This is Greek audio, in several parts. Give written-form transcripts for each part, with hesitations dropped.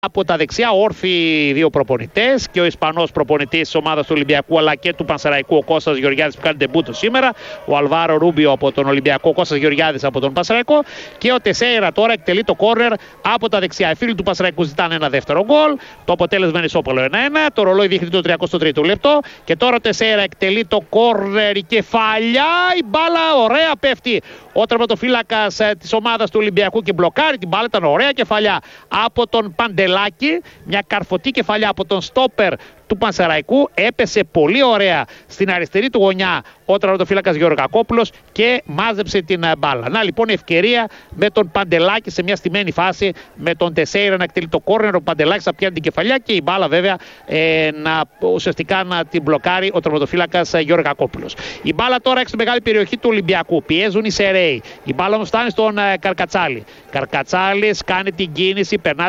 Από τα δεξιά όρθιοι δύο προπονητές, και ο Ισπανός προπονητής της ομάδας του Ολυμπιακού αλλά και του Πανσεραϊκού, ο Κώστας Γεωργιάδης, που κάνει ντεμπούτο σήμερα, ο Αλβάρο Ρούμπιο από τον Ολυμπιακό, ο Κώστας Γεωργιάδης από τον Πανσεραϊκό, και ο Τεσέιρα τώρα εκτελεί το κόρνερ από τα δεξιά. Οι φίλοι του Πανσεραϊκού ζητάνε ένα δεύτερο γκολ. Το αποτέλεσμα είναι ισόπαλο 1-1. Το ρολόι δείχνει το 33ο λεπτό. Και τώρα ο Τεσέιρα εκτελεί το κόρνερ. Η κεφαλιά, η μπάλα ωραία πέφτει. Ο τερματοφύλακας της ομάδας του Ολυμπιακού και μπλοκάρει την μπάλα. Ήταν ωραία κεφαλιά από τον Παντελάκη. Μια καρφωτή κεφαλιά από τον στόπερ του Πανσεραϊκού. Έπεσε πολύ ωραία στην αριστερή του γωνιά ο τερματοφύλακας Γεωργακόπουλος και μάζεψε την μπάλα. Να λοιπόν η ευκαιρία με τον Παντελάκη σε μια στημένη φάση, με τον Τεσέιρα να εκτελεί το κόρνερ. Ο Παντελάκης θα πιάνει την κεφαλιά και η μπάλα βέβαια ουσιαστικά να την μπλοκάρει ο τερματοφύλακας Γεωργακόπουλος. Η μπάλα τώρα έξω στη μεγάλη περιοχή του Ολυμπιακού. Πιέζουν οι Σεραίοι. Η μπάλα όμως φτάνει στον Καρκατσάλη. Καρκατσάλης κάνει την κίνηση, περνά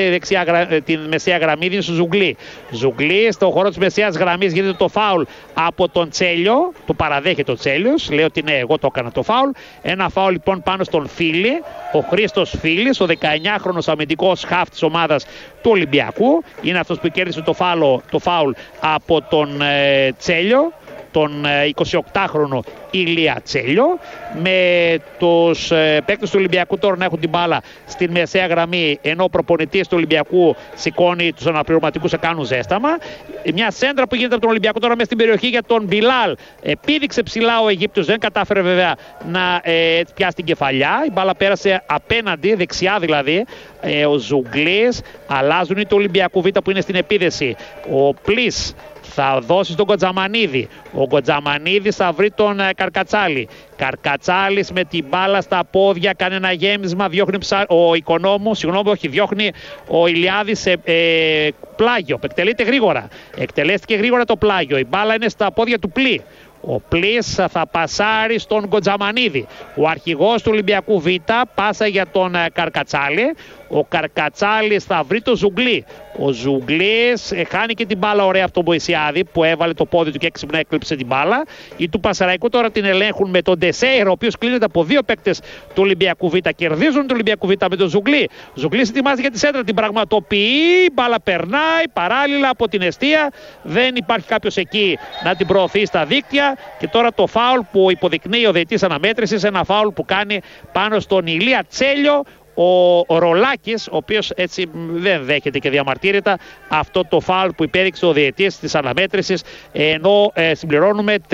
την μεσαία γραμμή, δίνει στο Ζουγκλή. Ζουγκλή στο χώρο της μεσαίας γραμμής γίνεται το φάουλ από τον Τσέλιο. Το παραδέχεται ο Τσέλιος. Λέει ότι ναι, εγώ το έκανα το φάουλ. Ένα φάουλ λοιπόν πάνω στον Φίλη. Ο Χρήστος Φίλης, ο 19χρονος αμυντικός χαφ της ομάδας του Ολυμπιακού. Είναι αυτός που κέρδισε το φάουλ από τον Τσέλιο, τον 28χρονο Ηλία Τσέλιο. Με τους παίκτες του Ολυμπιακού τώρα να έχουν την μπάλα στην μεσαία γραμμή, ενώ ο προπονητής του Ολυμπιακού σηκώνει τους αναπληρωματικούς, κάνουν ζέσταμα. Μια σέντρα που γίνεται από τον Ολυμπιακό τώρα μέσα στην περιοχή για τον Μπιλάλ. Πήδηξε ψηλά ο Αιγύπτιος, δεν κατάφερε βέβαια να πιάσει την κεφαλιά. Η μπάλα πέρασε απέναντι, δεξιά δηλαδή. Ο Ζουγκλής, αλλάζουν οι του Ολυμπιακού Β που είναι στην επίδεση. Ο Πλής θα δώσει στον Κοτζαμανίδη. Ο Κοτζαμανίδης θα βρει τον Καρκατσάλη. Καρκατσάλης με την μπάλα στα πόδια, κάνει ένα γέμισμα, διώχνει ο Οικονόμου, διώχνει ο Ηλιάδης σε πλάγιο. Εκτελείται γρήγορα. Εκτελέστηκε γρήγορα το πλάγιο. Η μπάλα είναι στα πόδια του Πλή. Ο Πλής θα πασάρει στον Κοτζαμανίδη. Ο αρχηγός του Ολυμπιακού Β πάσα για τον Καρκατσάλη. Ο Καρκατσάλης θα βρει το Ζουγκλή. Ο Ζουγκλής χάνει και την μπάλα ωραία από τον Μποησιάδη που έβαλε το πόδι του και έξυπνα έκλειψε την μπάλα. Οι του Πανσεραϊκού τώρα την ελέγχουν με τον Τεσέιρα, ο οποίος κλείνεται από δύο παίκτες του Ολυμπιακού Β. Κερδίζουν του Ολυμπιακού Β με τον Ζουγκλή. Ο Ζουγκλής ετοιμάζει για τη σέντρα, την πραγματοποιεί. Η μπάλα περνάει παράλληλα από την εστία. Δεν υπάρχει κάποιος εκεί να την προωθεί στα δίκτυα. Και τώρα το φάουλ που υποδεικνύει ο διαιτητής αναμέτρησης, ένα φάουλ που κάνει πάνω στον Ηλία Τσέλιο ο Ρολάκης, ο οποίος έτσι δεν δέχεται και διαμαρτύρητα αυτό το φάουλ που υπέδειξε ο διαιτητής της αναμέτρησης, ενώ συμπληρώνουμε 35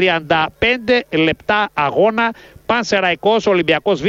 λεπτά αγώνα. Πανσεραϊκός Ολυμπιακός Β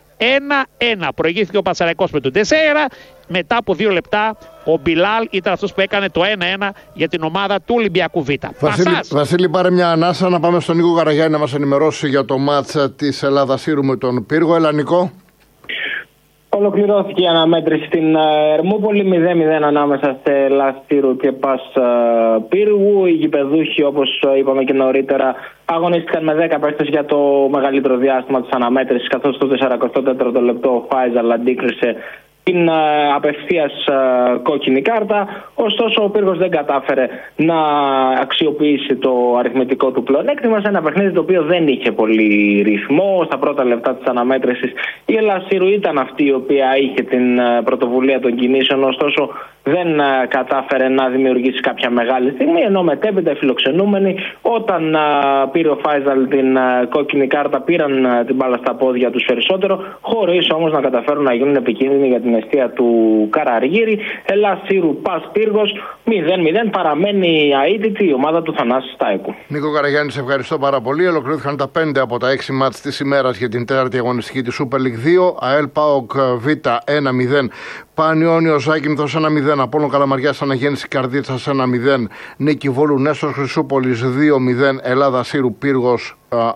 1-1. Προηγήθηκε ο Πανσεραϊκός με τον Τεσέιρα. Μετά από 2 λεπτά ο Μπιλάλ ήταν αυτός που έκανε το 1-1 για την ομάδα του Ολυμπιακού Β. Βασίλη, πάρε μια ανάσα να πάμε στον Νίκο Καραγιάννη να μας ενημερώσει για το μάτς της Ελλάδας Σύρου με τον Πύργο. Έλα Νικό. Ολοκληρώθηκε η αναμέτρηση στην Ερμούπολη, 0-0 ανάμεσα σε Ελλάς Σύρου και Πας Πύργου. Οι γηπεδούχοι, όπως είπαμε και νωρίτερα, αγωνίστηκαν με 10 παίκτες για το μεγαλύτερο διάστημα της αναμέτρησης, καθώς στο 44ο λεπτό ο Φάιζαλ αντίκρισε την απευθείας κόκκινη κάρτα. Ωστόσο ο Πύργος δεν κατάφερε να αξιοποιήσει το αριθμητικό του πλεονέκτημα σε ένα παιχνίδι το οποίο δεν είχε πολύ ρυθμό. Στα πρώτα λεπτά της αναμέτρησης η Ελλάς Σύρου ήταν αυτή η οποία είχε την πρωτοβουλία των κινήσεων, ωστόσο δεν κατάφερε να δημιουργήσει κάποια μεγάλη στιγμή, ενώ μετέπειτα οι φιλοξενούμενοι, όταν πήρε ο Φάιζαλ την κόκκινη κάρτα, πήραν την μπάλα στα πόδια τους περισσότερο, χωρίς όμως να καταφέρουν να γίνουν επικίνδυνοι για την αιστεία του Καραργύρη. Ελλάς Σύρου Πας Πύργος 0-0, παραμένει αίτητη η ομάδα του Θανάση Στάικου. Νίκο Καραγιάννη, σε ευχαριστώ πάρα πολύ. Ολοκληρώθηκαν τα 5 από τα 6 μάτς της ημέρας για την 4η αγωνιστική της Super League 2. ΑΕΛ ΠΑΟΚ Β 1-0. Πανιόνιος Ζάκυνθος 1-0. Απόλλων Καλαμαριάς Αναγέννηση Καρδίτσας 1-0. Νίκη Βόλου Νέστος Χρυσούπολης 2-0. Ελλάδα Σύρου Πύργος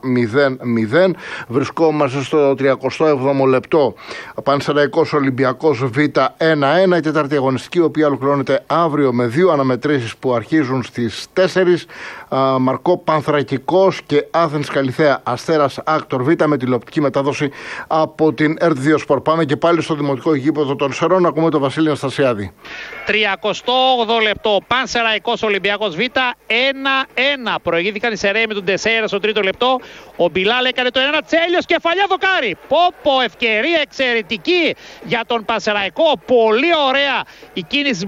0-0. Βρισκόμαστε στο 37ο λεπτό. Πανσεραϊκός Ολυμπιακός Β 1-1. Η τέταρτη αγωνιστική, η οποία ολοκληρώνεται αύριο με 2 αναμετρήσεις που αρχίζουν στις 4. Μαρκό Πανθρακικός και Άθενς Καλιθέα Αστέρας Άκτορ Β με τηλεοπτική μετάδοση από την ΕΡΤ2 Σπορ. Πάμε και πάλι στο δημοτικό γήπεδο των Σερών. Ακούμε τον Βασίλη Αναστασιάδη. 38ο λεπτό. Πανσεραϊκός Ολυμπιακός Β 1-1. Προηγήθηκαν οι Σεραίοι με τον Τεσέιρα στο 3ο λεπτό. Ο Μπιλάλ έκανε το 1, Τσέλιος, κεφαλιά δοκάρι. Πόπο, ευκαιρία εξαιρετική για τον Πανσεραϊκό. Πολύ ωραία η κίνηση